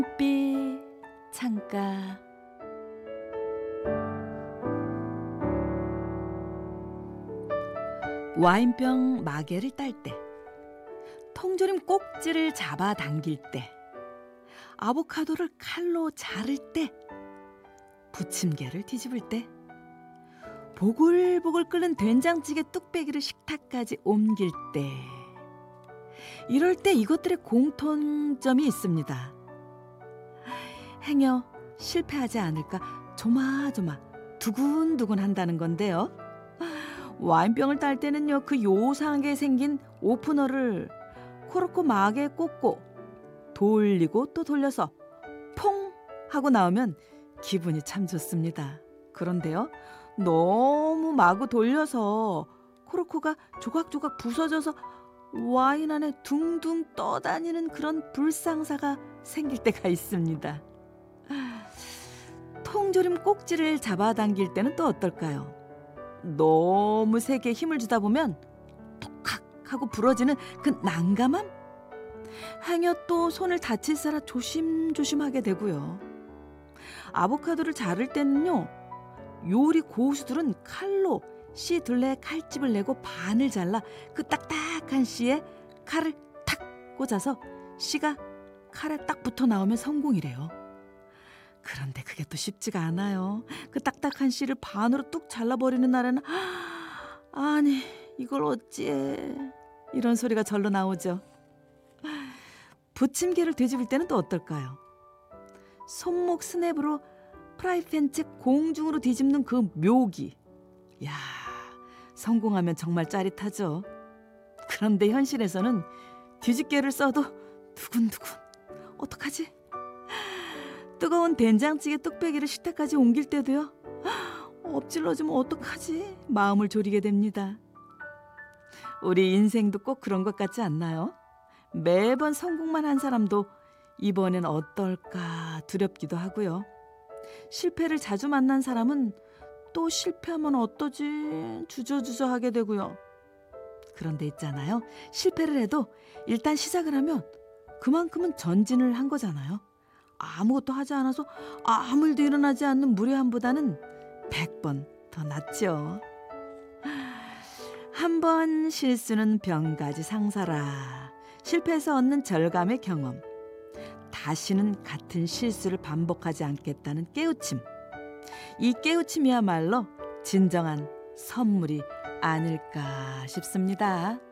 빛 창가. 와인병 마개를 딸 때, 통조림 꼭지를 잡아 당길 때, 아보카도를 칼로 자를 때, 부침개를 뒤집을 때, 보글보글 끓는 된장찌개 뚝배기를 식탁까지 옮길 때, 이럴 때 이것들의 공통점이 있습니다. 행여 실패하지 않을까 조마조마 두근두근 한다는 건데요. 와인병을 딸 때는요, 그 요상하게 생긴 오프너를 코르크 마개에 꽂고 돌리고 또 돌려서 퐁 하고 나오면 기분이 참 좋습니다. 그런데요, 너무 마구 돌려서 코르크가 조각조각 부서져서 와인 안에 둥둥 떠다니는 그런 불상사가 생길 때가 있습니다. 통조림 꼭지를 잡아당길 때는 또 어떨까요? 너무 세게 힘을 주다 보면 톡칵 하고 부러지는 그 난감함? 행여 또 손을 다칠사라 조심조심하게 되고요. 아보카도를 자를 때는요, 요리 고수들은 칼로 씨 둘레에 칼집을 내고 반을 잘라 그 딱딱한 씨에 칼을 탁 꽂아서 씨가 칼에 딱 붙어 나오면 성공이래요. 그런데 그게 또 쉽지가 않아요. 그 딱딱한 씨를 반으로 뚝 잘라버리는 날에는 아니 이걸 어찌해, 이런 소리가 절로 나오죠. 부침개를 뒤집을 때는 또 어떨까요? 손목 스냅으로 프라이팬 채 공중으로 뒤집는 그 묘기, 야, 성공하면 정말 짜릿하죠. 그런데 현실에서는 뒤집개를 써도 두근두근, 어떡하지? 뜨거운 된장찌개 뚝배기를 식탁까지 옮길 때도요, 엎질러지면 어떡하지? 마음을 졸이게 됩니다. 우리 인생도 꼭 그런 것 같지 않나요? 매번 성공만 한 사람도 이번엔 어떨까 두렵기도 하고요. 실패를 자주 만난 사람은 또 실패하면 어떠지 주저주저하게 되고요. 그런데 있잖아요, 실패를 해도 일단 시작을 하면 그만큼은 전진을 한 거잖아요. 아무것도 하지 않아서 아무 일도 일어나지 않는 무례함보다는 100번 더 낫죠. 한 번 실수는 병가지 상사라. 실패해서 얻는 절감의 경험, 다시는 같은 실수를 반복하지 않겠다는 깨우침, 이 깨우침이야말로 진정한 선물이 아닐까 싶습니다.